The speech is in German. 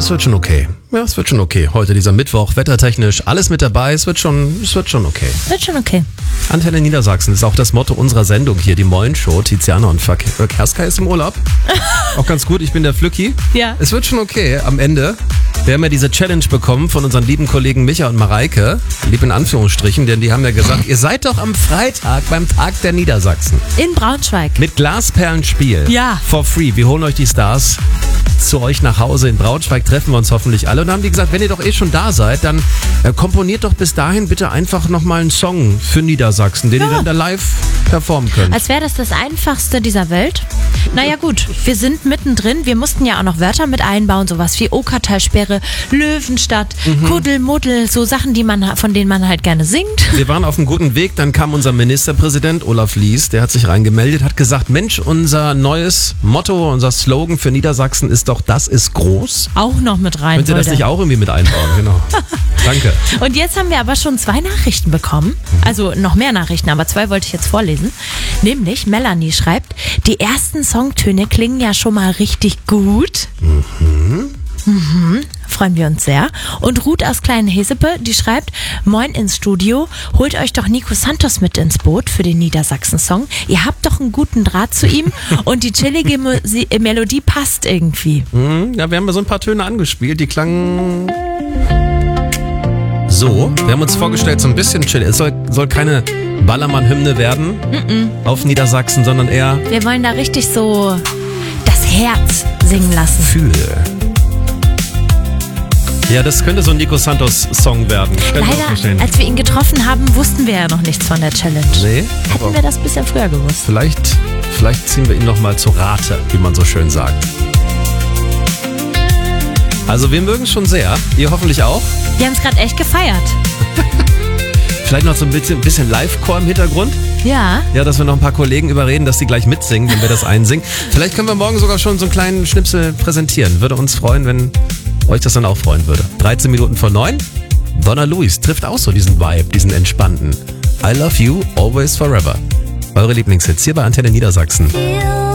Es wird schon okay. Ja, es wird schon okay. Heute dieser Mittwoch, wettertechnisch, alles mit dabei. Es wird schon okay. Wird schon okay. Antenne Niedersachsen ist auch das Motto unserer Sendung hier, die Moin-Show. Tiziana und Kerska ist im Urlaub. Auch ganz gut, ich bin der Flücki. Ja. Es wird schon okay am Ende. Wir haben ja diese Challenge bekommen von unseren lieben Kollegen Micha und Mareike. Lieb in Anführungsstrichen, denn die haben ja gesagt, ihr seid doch am Freitag beim Tag der Niedersachsen. In Braunschweig. Mit Glasperlenspiel. Ja. For free. Wir holen euch die Stars zu euch nach Hause. In Braunschweig treffen wir uns hoffentlich alle. Und dann haben die gesagt, wenn ihr doch schon da seid, dann komponiert doch bis dahin bitte einfach nochmal einen Song für Niedersachsen, den ihr dann da live performen könnt. Als wäre das Einfachste dieser Welt. Naja gut, wir sind mittendrin. Wir mussten ja auch noch Wörter mit einbauen, sowas wie Okertalsperre, Löwenstadt, Kuddelmuddel, so Sachen, von denen man halt gerne singt. Wir waren auf einem guten Weg, dann kam unser Ministerpräsident Olaf Lies, der hat sich reingemeldet, hat gesagt, Mensch, unser neues Motto, unser Slogan für Niedersachsen ist doch, das ist groß. Auch noch mit rein. Könnt ihr das nicht auch irgendwie mit einbauen? Genau. Danke. Und jetzt haben wir aber schon 2 Nachrichten bekommen. Also noch mehr Nachrichten, aber 2 wollte ich jetzt vorlesen. Nämlich Melanie schreibt, die ersten Songtöne klingen ja schon mal richtig gut. Freuen wir uns sehr. Und Ruth aus Kleinen Hesepe, die schreibt, Moin ins Studio, holt euch doch Nico Santos mit ins Boot für den Niedersachsen-Song. Ihr habt doch einen guten Draht zu ihm und die chillige Melodie passt irgendwie. Ja, wir haben mal so ein paar Töne angespielt, die klangen so. Wir haben uns vorgestellt, so ein bisschen chill. Es soll keine Ballermann-Hymne werden auf Niedersachsen, sondern eher... Wir wollen da richtig so das Herz singen lassen. Fühl. Ja, das könnte so ein Nico Santos-Song werden. Leider, als wir ihn getroffen haben, wussten wir ja noch nichts von der Challenge. Nee. Hätten wir das ein bisschen früher gewusst. Vielleicht ziehen wir ihn noch mal zu Rate, wie man so schön sagt. Also wir mögen es schon sehr. Ihr hoffentlich auch. Wir haben es gerade echt gefeiert. Vielleicht noch so ein bisschen Live-Chor im Hintergrund. Ja. Ja, dass wir noch ein paar Kollegen überreden, dass die gleich mitsingen, wenn wir das einsingen. Vielleicht können wir morgen sogar schon so einen kleinen Schnipsel präsentieren. Würde uns freuen, wenn euch das dann auch freuen würde. 13 Minuten vor 9. Donna Lewis trifft auch so diesen Vibe, diesen entspannten. I love you, always forever. Eure Lieblingshits hier bei Antenne Niedersachsen.